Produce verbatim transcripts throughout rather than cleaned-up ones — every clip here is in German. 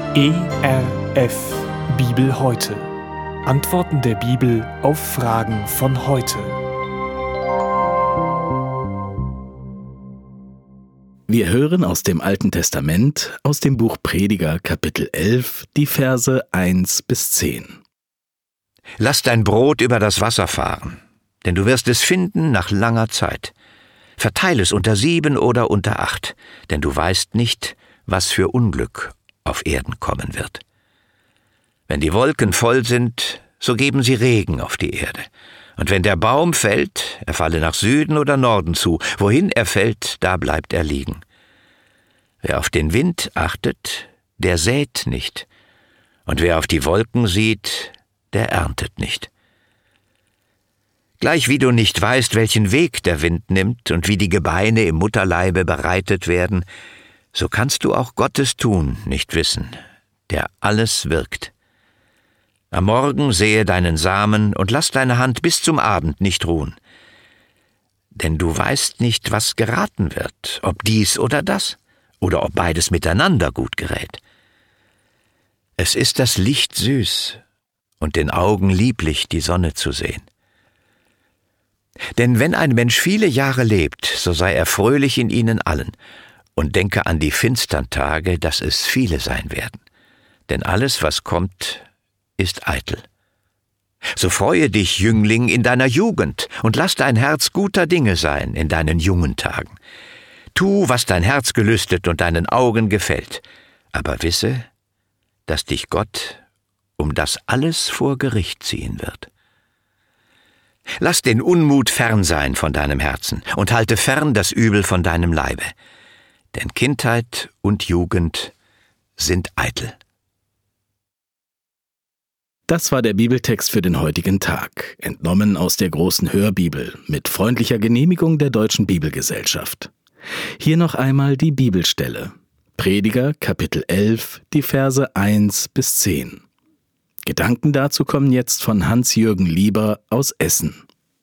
E R F Bibel heute. Antworten der Bibel auf Fragen von heute. Wir hören aus dem Alten Testament, aus dem Buch Prediger, Kapitel elf, die Verse eins bis zehn. Lass dein Brot über das Wasser fahren, denn du wirst es finden nach langer Zeit. Verteile es unter sieben oder unter acht, denn du weißt nicht, was für Unglück auf Erden kommen wird. Wenn die Wolken voll sind, so geben sie Regen auf die Erde. Und wenn der Baum fällt, er falle nach Süden oder Norden zu. Wohin er fällt, da bleibt er liegen. Wer auf den Wind achtet, der sät nicht. Und wer auf die Wolken sieht, der erntet nicht. Gleich wie du nicht weißt, welchen Weg der Wind nimmt und wie die Gebeine im Mutterleibe bereitet werden, so kannst du auch Gottes Tun nicht wissen, der alles wirkt. Am Morgen sähe deinen Samen und lass deine Hand bis zum Abend nicht ruhen. Denn du weißt nicht, was geraten wird, ob dies oder das, oder ob beides miteinander gut gerät. Es ist das Licht süß und den Augen lieblich, die Sonne zu sehen. Denn wenn ein Mensch viele Jahre lebt, so sei er fröhlich in ihnen allen und denke an die finstern Tage, dass es viele sein werden. Denn alles, was kommt, ist eitel. So freue dich, Jüngling, in deiner Jugend und lass dein Herz guter Dinge sein in deinen jungen Tagen. Tu, was dein Herz gelüstet und deinen Augen gefällt, aber wisse, dass dich Gott um das alles vor Gericht ziehen wird. Lass den Unmut fern sein von deinem Herzen und halte fern das Übel von deinem Leibe. Denn Kindheit und Jugend sind eitel. Das war der Bibeltext für den heutigen Tag, entnommen aus der großen Hörbibel mit freundlicher Genehmigung der Deutschen Bibelgesellschaft. Hier noch einmal die Bibelstelle. Prediger, Kapitel elf, die Verse eins bis zehn. Gedanken dazu kommen jetzt von Hans-Jürgen Lieber aus Essen.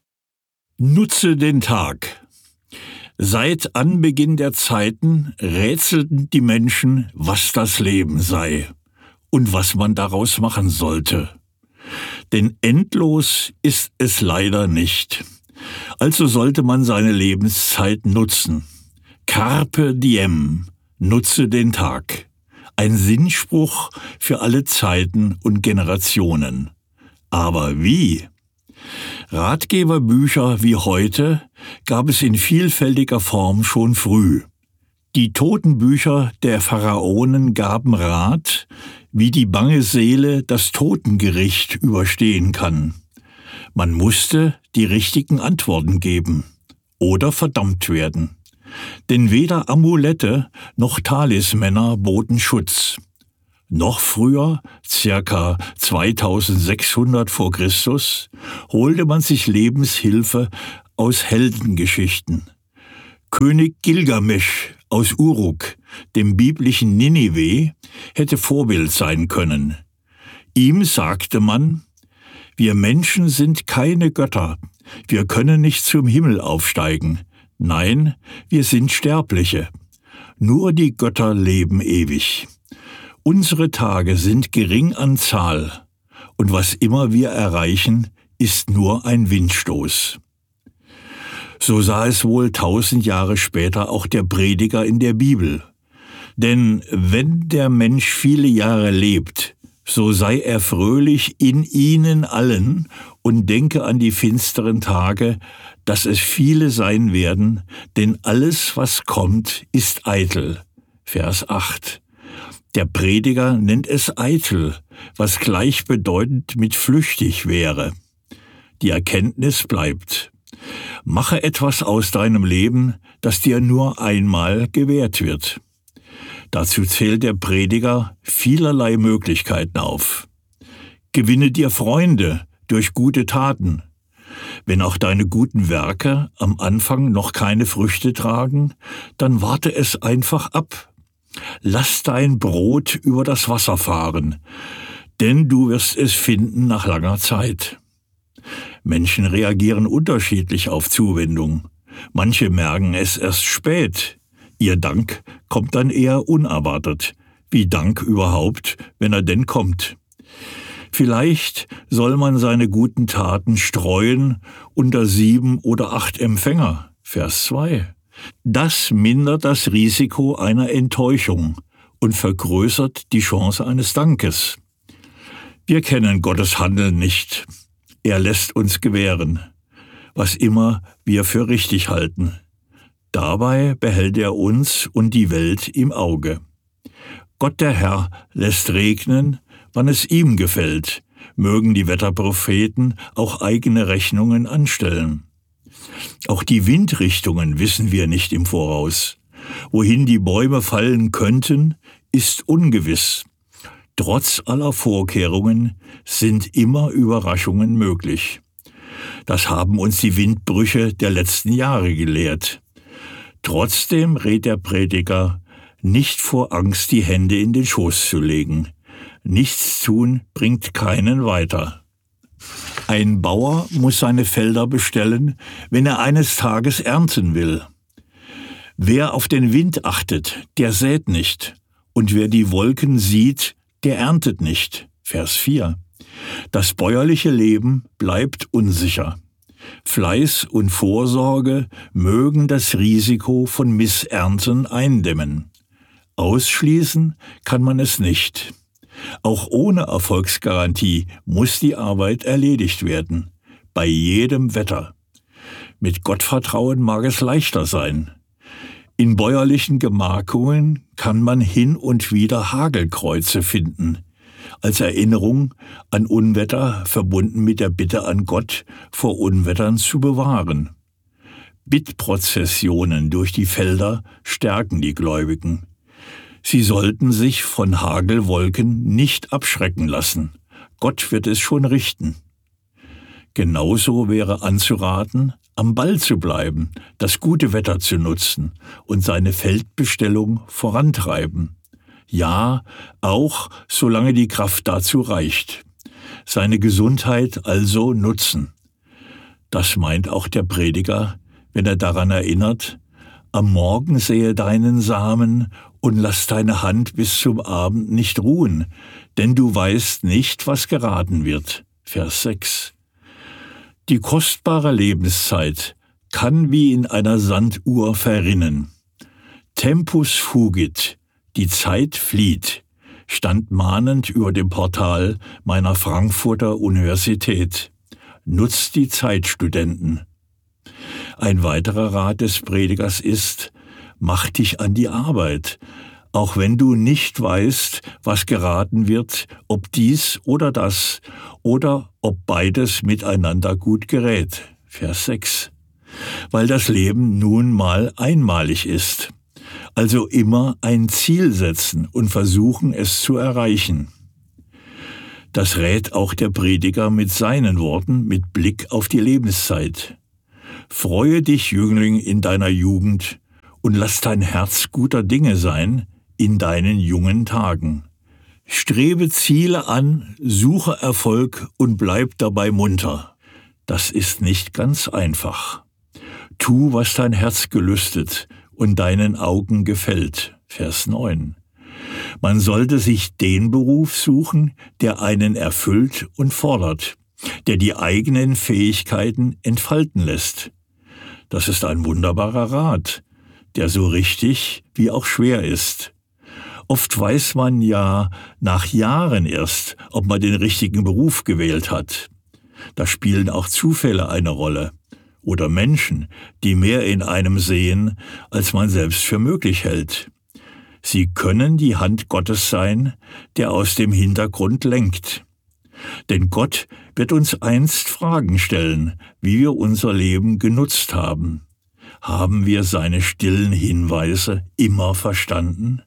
Nutze den Tag. Seit Anbeginn der Zeiten rätselten die Menschen, was das Leben sei und was man daraus machen sollte. Denn endlos ist es leider nicht. Also sollte man seine Lebenszeit nutzen. Carpe diem, nutze den Tag. Ein Sinnspruch für alle Zeiten und Generationen. Aber wie? Ratgeberbücher wie heute gab es in vielfältiger Form schon früh. Die Totenbücher der Pharaonen gaben Rat, wie die bange Seele das Totengericht überstehen kann. Man musste die richtigen Antworten geben oder verdammt werden. Denn weder Amulette noch Talismänner boten Schutz. Noch früher, circa zweitausendsechshundert vor Christus, holte man sich Lebenshilfe aus Heldengeschichten. König Gilgamesch aus Uruk, dem biblischen Ninive, hätte Vorbild sein können. Ihm sagte man: Wir Menschen sind keine Götter, wir können nicht zum Himmel aufsteigen. Nein, wir sind Sterbliche. Nur die Götter leben ewig. Unsere Tage sind gering an Zahl, und was immer wir erreichen, ist nur ein Windstoß. So sah es wohl tausend Jahre später auch der Prediger in der Bibel. Denn wenn der Mensch viele Jahre lebt, so sei er fröhlich in ihnen allen und denke an die finsteren Tage, dass es viele sein werden, denn alles, was kommt, ist eitel. Vers acht. Der Prediger nennt es eitel, was gleichbedeutend mit flüchtig wäre. Die Erkenntnis bleibt: Mache etwas aus deinem Leben, das dir nur einmal gewährt wird. Dazu zählt der Prediger vielerlei Möglichkeiten auf. Gewinne dir Freunde durch gute Taten. Wenn auch deine guten Werke am Anfang noch keine Früchte tragen, dann warte es einfach ab. Lass dein Brot über das Wasser fahren, denn du wirst es finden nach langer Zeit. Menschen reagieren unterschiedlich auf Zuwendung. Manche merken es erst spät. Ihr Dank kommt dann eher unerwartet, Wie Dank überhaupt, wenn er denn kommt. Vielleicht soll man seine guten Taten streuen unter sieben oder acht Empfänger. Vers zwei. Das mindert das Risiko einer Enttäuschung und vergrößert die Chance eines Dankes. Wir kennen Gottes Handeln nicht. Er lässt uns gewähren, was immer wir für richtig halten. Dabei behält er uns und die Welt im Auge. Gott der Herr lässt regnen, wann es ihm gefällt, mögen die Wetterpropheten auch eigene Rechnungen anstellen. Auch die Windrichtungen wissen wir nicht im Voraus. Wohin die Bäume fallen könnten, ist ungewiss. Trotz aller Vorkehrungen sind immer Überraschungen möglich. Das haben uns die Windbrüche der letzten Jahre gelehrt. Trotzdem rät der Prediger, nicht vor Angst die Hände in den Schoß zu legen. Nichts tun bringt keinen weiter. Ein Bauer muss seine Felder bestellen, wenn er eines Tages ernten will. Wer auf den Wind achtet, der sät nicht, und wer die Wolken sieht, der erntet nicht. Vers vier. Das bäuerliche Leben bleibt unsicher. Fleiß und Vorsorge mögen das Risiko von Missernten eindämmen. Ausschließen kann man es nicht. Auch ohne Erfolgsgarantie muss die Arbeit erledigt werden, bei jedem Wetter. Mit Gottvertrauen mag es leichter sein. In bäuerlichen Gemarkungen kann man hin und wieder Hagelkreuze finden, als Erinnerung an Unwetter verbunden mit der Bitte an Gott, vor Unwettern zu bewahren. Bittprozessionen durch die Felder stärken die Gläubigen. Sie sollten sich von Hagelwolken nicht abschrecken lassen. Gott wird es schon richten. Genauso wäre anzuraten, am Ball zu bleiben, das gute Wetter zu nutzen und seine Feldbestellung vorantreiben. Ja, auch solange die Kraft dazu reicht. Seine Gesundheit also nutzen. Das meint auch der Prediger, wenn er daran erinnert, am Morgen sähe deinen Samen und lass deine Hand bis zum Abend nicht ruhen, denn du weißt nicht, was geraten wird. Vers sechs. Die kostbare Lebenszeit kann wie in einer Sanduhr verrinnen. Tempus fugit, die Zeit flieht, stand mahnend über dem Portal meiner Frankfurter Universität. Nutzt die Zeit, Studenten. Ein weiterer Rat des Predigers ist, mach dich an die Arbeit, auch wenn du nicht weißt, was geraten wird, ob dies oder das, oder ob beides miteinander gut gerät. Vers sechs. Weil das Leben nun mal einmalig ist. Also immer ein Ziel setzen und versuchen, es zu erreichen. Das rät auch der Prediger mit seinen Worten mit Blick auf die Lebenszeit. Freue dich, Jüngling, in deiner Jugend und lass dein Herz guter Dinge sein in deinen jungen Tagen. Strebe Ziele an, suche Erfolg und bleib dabei munter. Das ist nicht ganz einfach. Tu, was dein Herz gelüstet und deinen Augen gefällt. Vers neun. Man sollte sich den Beruf suchen, der einen erfüllt und fordert, der die eigenen Fähigkeiten entfalten lässt. Das ist ein wunderbarer Rat, der so richtig wie auch schwer ist. Oft weiß man ja nach Jahren erst, ob man den richtigen Beruf gewählt hat. Da spielen auch Zufälle eine Rolle oder Menschen, die mehr in einem sehen, als man selbst für möglich hält. Sie können die Hand Gottes sein, der aus dem Hintergrund lenkt. Denn Gott wird uns einst Fragen stellen, wie wir unser Leben genutzt haben. Haben wir seine stillen Hinweise immer verstanden?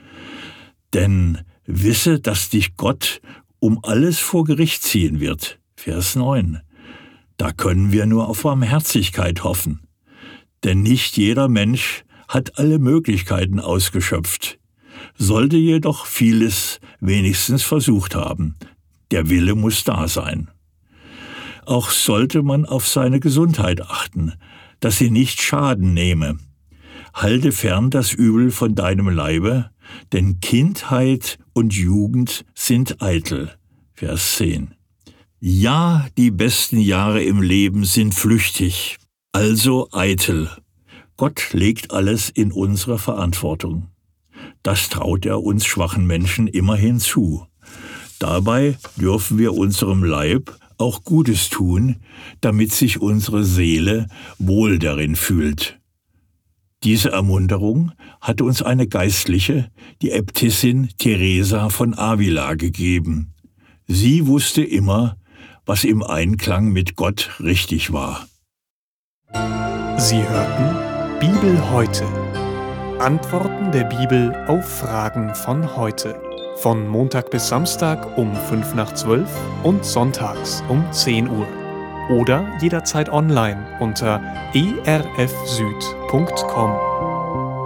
Denn wisse, dass dich Gott um alles vor Gericht ziehen wird. Vers neun. Da können wir nur auf Barmherzigkeit hoffen. Denn nicht jeder Mensch hat alle Möglichkeiten ausgeschöpft, sollte jedoch vieles wenigstens versucht haben. Der Wille muss da sein. Auch sollte man auf seine Gesundheit achten, dass sie nicht Schaden nehme. Halte fern das Übel von deinem Leibe, denn Kindheit und Jugend sind eitel. Vers zehn. Ja, die besten Jahre im Leben sind flüchtig, also eitel. Gott legt alles in unsere Verantwortung. Das traut er uns schwachen Menschen immerhin zu. Dabei dürfen wir unserem Leib auch Gutes tun, damit sich unsere Seele wohl darin fühlt. Diese Ermunterung hat uns eine Geistliche, die Äbtissin Teresa von Avila, gegeben. Sie wusste immer, was im Einklang mit Gott richtig war. Sie hörten Bibel heute. Antworten der Bibel auf Fragen von heute. Von Montag bis Samstag um fünf nach zwölf und sonntags um zehn Uhr. Oder jederzeit online unter e r f süd punkt com.